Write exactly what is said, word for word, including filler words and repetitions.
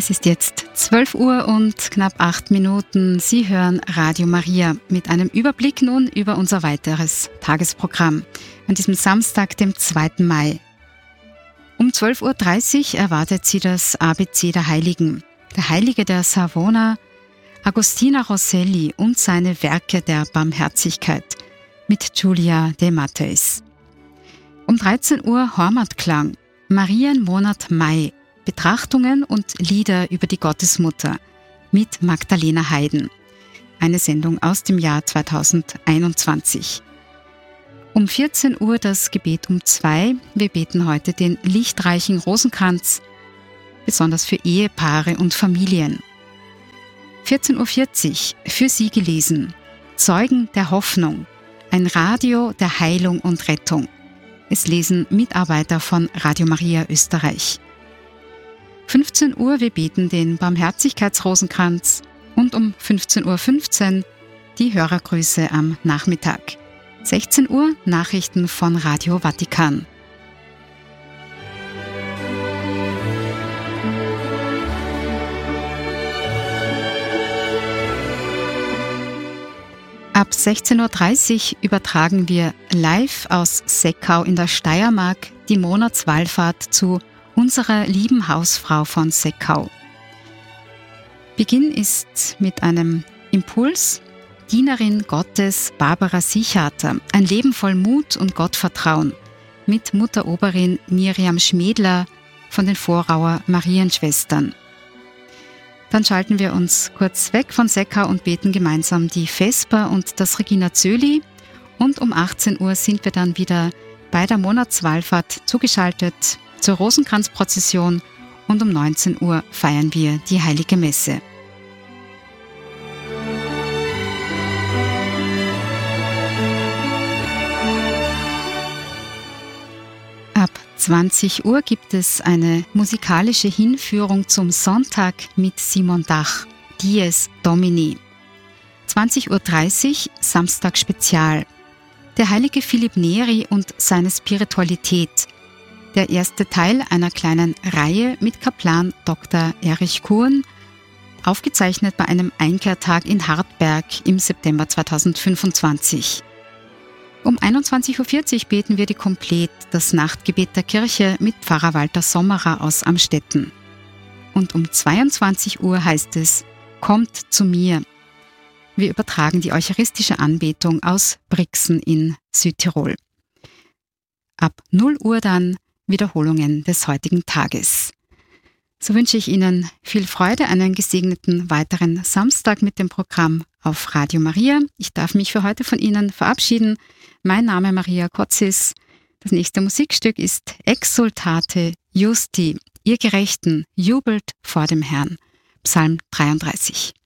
Es ist jetzt zwölf Uhr und knapp acht Minuten. Sie hören Radio Maria mit einem Überblick nun über unser weiteres Tagesprogramm an diesem Samstag, dem zweiten Mai. Um zwölf Uhr dreißig erwartet Sie das A B C der Heiligen. Der Heilige der Savona, Agostina Rosselli und seine Werke der Barmherzigkeit mit Giulia de Matteis. Um dreizehn Uhr Hormatklang, Marienmonat Mai, Betrachtungen und Lieder über die Gottesmutter mit Magdalena Heiden. Eine Sendung aus dem Jahr zweitausendeinundzwanzig. Um vierzehn Uhr das Gebet um zwei. Wir beten heute den lichtreichen Rosenkranz, besonders für Ehepaare und Familien. vierzehn Uhr vierzig, für Sie gelesen, Zeugen der Hoffnung, ein Radio der Heilung und Rettung. Es lesen Mitarbeiter von Radio Maria Österreich. fünfzehn Uhr, wir beten den Barmherzigkeitsrosenkranz und um fünfzehn Uhr fünfzehn die Hörergrüße am Nachmittag. sechzehn Uhr Nachrichten von Radio Vatikan. Ab sechzehn Uhr dreißig übertragen wir live aus Seckau in der Steiermark die Monatswallfahrt zu unserer lieben Hausfrau von Seckau. Beginn ist mit einem Impuls: Dienerin Gottes Barbara Sichater, ein Leben voll Mut und Gottvertrauen, mit Mutteroberin Miriam Schmedler von den Vorauer Marienschwestern. Dann schalten wir uns kurz weg von Seckau und beten gemeinsam die Vesper und das Regina Coeli. Und um achtzehn Uhr sind wir dann wieder bei der Monatswallfahrt zugeschaltet zur Rosenkranzprozession und um neunzehn Uhr feiern wir die Heilige Messe. Ab zwanzig Uhr gibt es eine musikalische Hinführung zum Sonntag mit Simon Dach, Dies Domini. zwanzig Uhr dreißig, Samstag Spezial. Der heilige Philipp Neri und seine Spiritualität. Der erste Teil einer kleinen Reihe mit Kaplan Doktor Erich Kuhn, aufgezeichnet bei einem Einkehrtag in Hartberg im September zweitausendfünfundzwanzig. Um einundzwanzig Uhr vierzig beten wir die Komplett, das Nachtgebet der Kirche mit Pfarrer Walter Sommerer aus Amstetten. Und um zweiundzwanzig Uhr heißt es: Kommt zu mir. Wir übertragen die eucharistische Anbetung aus Brixen in Südtirol. Ab null Uhr dann Wiederholungen des heutigen Tages. So wünsche ich Ihnen viel Freude, einen gesegneten weiteren Samstag mit dem Programm auf Radio Maria. Ich darf mich für heute von Ihnen verabschieden. Mein Name Maria Kotzis. Das nächste Musikstück ist Exsultate Justi. Ihr Gerechten jubelt vor dem Herrn. Psalm dreiunddreißig.